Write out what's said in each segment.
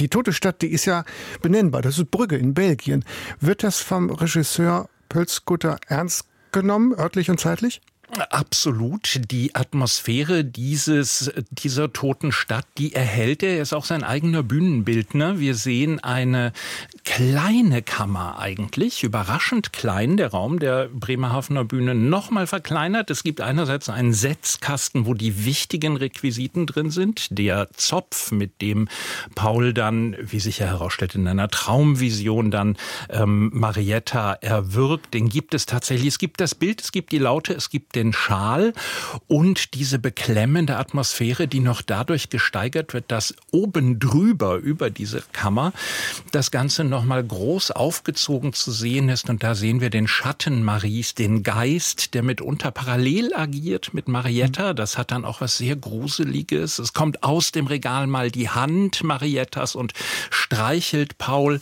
Die Tote Stadt, die ist ja benennbar. Das ist Brügge in Belgien. Wird das vom Regisseur Pölzgutter ernst genommen, örtlich und zeitlich? Absolut. Die Atmosphäre dieser toten Stadt, die erhält er. Er ist auch sein eigener Bühnenbildner. Wir sehen eine kleine Kammer eigentlich, überraschend klein, der Raum der Bremerhavener Bühne nochmal verkleinert. Es gibt einerseits einen Setzkasten, wo die wichtigen Requisiten drin sind. Der Zopf, mit dem Paul dann, wie sich ja herausstellt, in einer Traumvision dann Marietta erwürgt. Den gibt es tatsächlich. Es gibt das Bild, es gibt die Laute, es gibt den Schal und diese beklemmende Atmosphäre, die noch dadurch gesteigert wird, dass oben drüber, über diese Kammer, das Ganze nochmal groß aufgezogen zu sehen ist. Und da sehen wir den Schatten Maries, den Geist, der mitunter parallel agiert mit Marietta. Das hat dann auch was sehr Gruseliges. Es kommt aus dem Regal mal die Hand Mariettas und streichelt Paul.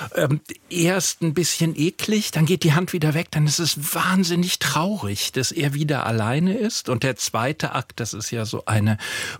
Erst ein bisschen eklig, dann geht die Hand wieder weg, dann ist es wahnsinnig traurig, dass er wieder alleine ist. Und der zweite Akt, das ist ja so eine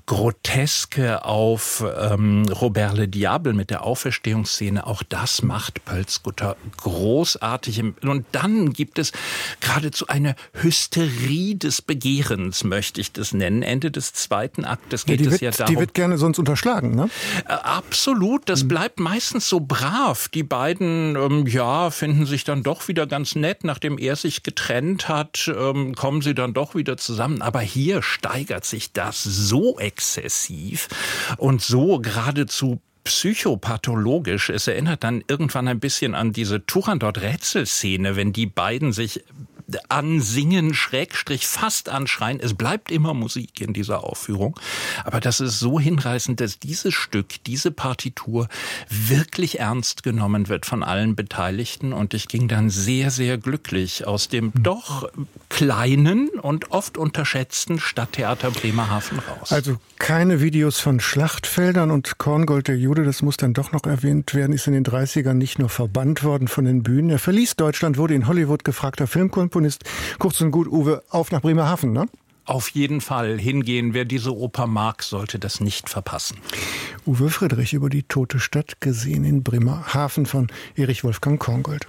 Groteske auf Robert le Diable mit der Auferstehungsszene. Auch das macht Pölzgutter großartig. Und dann gibt es geradezu eine Hysterie des Begehrens, möchte ich das nennen. Ende des zweiten Aktes geht es ja darum. Die wird gerne sonst unterschlagen, ne? Absolut, das bleibt meistens so brav. Die beiden, finden sich dann doch wieder ganz nett. Nachdem er sich getrennt hat, kommen sie dann doch wieder zusammen. Aber hier steigert sich das so exzessiv und so geradezu psychopathologisch. Es erinnert dann irgendwann ein bisschen an diese Turandot-Rätselszene, wenn die beiden sich ansingen, Schrägstrich fast anschreien. Es bleibt immer Musik in dieser Aufführung. Aber das ist so hinreißend, dass dieses Stück, diese Partitur wirklich ernst genommen wird von allen Beteiligten. Und ich ging dann sehr, sehr glücklich aus dem doch kleinen und oft unterschätzten Stadttheater Bremerhaven raus. Also keine Videos von Schlachtfeldern und Korngold der Jude, das muss dann doch noch erwähnt werden, ist in den 30ern nicht nur verbannt worden von den Bühnen. Er verließ Deutschland, wurde in Hollywood gefragter Filmkomponist. Kurz und gut, Uwe, auf nach Bremerhaven, ne? Auf jeden Fall hingehen. Wer diese Oper mag, sollte das nicht verpassen. Uwe Friedrich über die Tote Stadt, gesehen in Bremerhaven von Erich Wolfgang Korngold.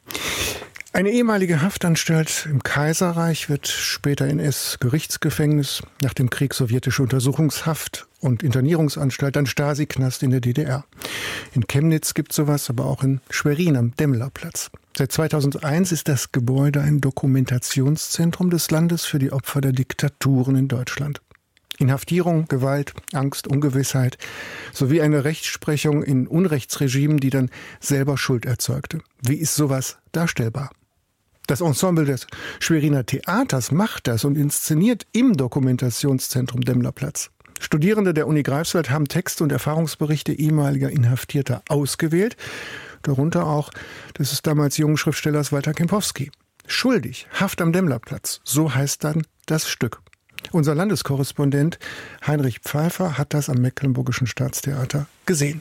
Eine ehemalige Haftanstalt im Kaiserreich wird später NS-Gerichtsgefängnis, nach dem Krieg sowjetische Untersuchungshaft und Internierungsanstalt, dann Stasi-Knast in der DDR. In Chemnitz gibt es sowas, aber auch in Schwerin am Demmlerplatz. Seit 2001 ist das Gebäude ein Dokumentationszentrum des Landes für die Opfer der Diktaturen in Deutschland. Inhaftierung, Gewalt, Angst, Ungewissheit sowie eine Rechtsprechung in Unrechtsregimen, die dann selber Schuld erzeugte. Wie ist sowas darstellbar? Das Ensemble des Schweriner Theaters macht das und inszeniert im Dokumentationszentrum Demmlerplatz. Studierende der Uni Greifswald haben Texte und Erfahrungsberichte ehemaliger Inhaftierter ausgewählt, darunter auch des damals jungen Schriftstellers Walter Kempowski. Schuldig, Haft am Demmlerplatz, so heißt dann das Stück. Unser Landeskorrespondent Heinrich Pfeiffer hat das am Mecklenburgischen Staatstheater gesehen.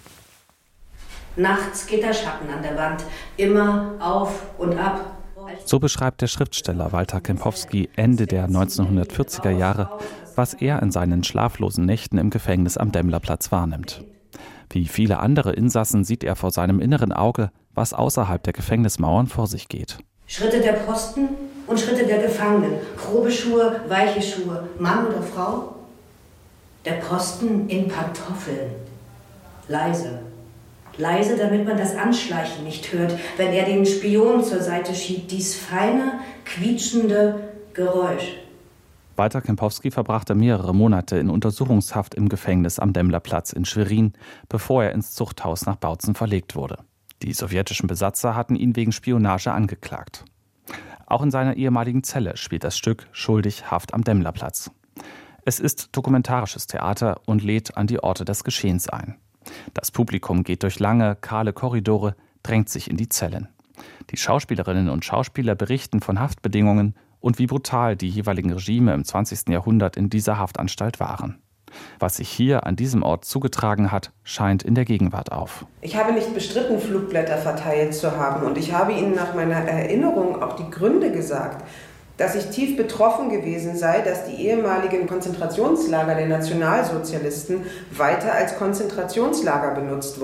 Nachts geht der Schatten an der Wand, immer auf und ab. So beschreibt der Schriftsteller Walter Kempowski Ende der 1940er Jahre, was er in seinen schlaflosen Nächten im Gefängnis am Demmlerplatz wahrnimmt. Wie viele andere Insassen sieht er vor seinem inneren Auge, was außerhalb der Gefängnismauern vor sich geht. Schritte der Posten und Schritte der Gefangenen, grobe Schuhe, weiche Schuhe, Mann oder Frau. Der Posten in Pantoffeln, leise. Leise, damit man das Anschleichen nicht hört, wenn er den Spion zur Seite schiebt, dies feine, quietschende Geräusch. Walter Kempowski verbrachte mehrere Monate in Untersuchungshaft im Gefängnis am Demmlerplatz in Schwerin, bevor er ins Zuchthaus nach Bautzen verlegt wurde. Die sowjetischen Besatzer hatten ihn wegen Spionage angeklagt. Auch in seiner ehemaligen Zelle spielt das Stück Schuldig, Haft am Demmlerplatz. Es ist dokumentarisches Theater und lädt an die Orte des Geschehens ein. Das Publikum geht durch lange, kahle Korridore, drängt sich in die Zellen. Die Schauspielerinnen und Schauspieler berichten von Haftbedingungen und wie brutal die jeweiligen Regime im 20. Jahrhundert in dieser Haftanstalt waren. Was sich hier an diesem Ort zugetragen hat, scheint in der Gegenwart auf. Ich habe nicht bestritten, Flugblätter verteilt zu haben. Und ich habe Ihnen nach meiner Erinnerung auch die Gründe gesagt, dass ich tief betroffen gewesen sei, dass die ehemaligen Konzentrationslager der Nationalsozialisten weiter als Konzentrationslager benutzt wurden.